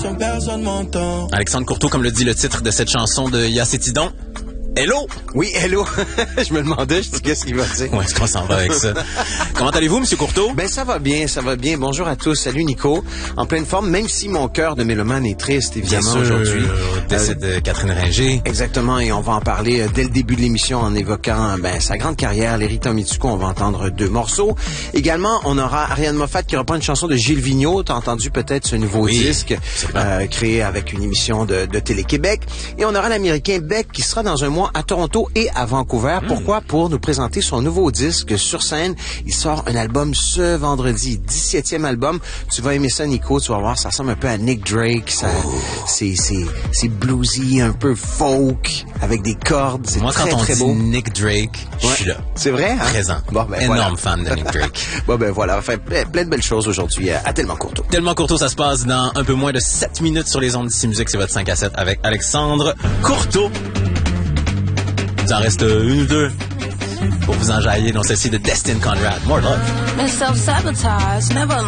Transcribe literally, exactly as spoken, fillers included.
pression, personne m'entend. Alexandre Courteau, comme le dit le titre de cette chanson de Yacétidon. Hello! Oui, hello! Je me demandais, je dis, qu'est-ce qu'il va dire? Où est-ce qu'on s'en va avec ça? Comment allez-vous, Monsieur Courteau? Ben, ça va bien, ça va bien. Bonjour à tous. Salut, Nico. En pleine forme, même si mon cœur de mélomane est triste, évidemment, aujourd'hui. Décès de Catherine Ringer. Exactement, et on va en parler euh, dès le début de l'émission en évoquant ben, sa grande carrière, l'Erita Mitsuko. On va entendre deux morceaux. Également, on aura Ariane Moffat qui reprend une chanson de Gilles Vigneault. T'as entendu peut-être ce nouveau oui, disque euh, créé avec une émission de, de Télé-Québec. Et on aura l'Américain Beck qui sera dans un mois à Toronto et à Vancouver. Mmh. Pourquoi? Pour nous présenter son nouveau disque sur scène. Il sort un album ce vendredi, dix-septième album. Tu vas aimer ça, Nico. Tu vas voir, ça ressemble un peu à Nick Drake. Ça, oh. c'est, c'est, c'est bluesy, un peu folk, avec des cordes. C'est Moi, très, quand on très dit beau. Nick Drake, je ouais. suis là. C'est vrai, hein? Présent. Bon, ben, énorme voilà. fan de Nick Drake. Bon, ben voilà. On va faire plein de belles choses aujourd'hui à Tellement Courteau. Tellement Courteau, ça se passe dans un peu moins de sept minutes sur les ondes d'ici musique. C'est votre cinq à sept avec Alexandre Courteau. Il en reste une ou deux pour vous enjailler dans celle-ci de Destin Conrad. More love.